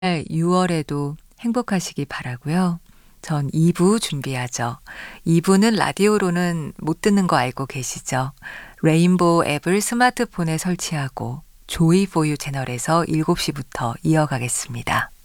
6월에도 행복하시기 바라고요. 전 2부 준비하죠. 2부는 라디오로는 못 듣는 거 알고 계시죠? 레인보우 앱을 스마트폰에 설치하고 조이 포유 채널에서 7시부터 이어가겠습니다.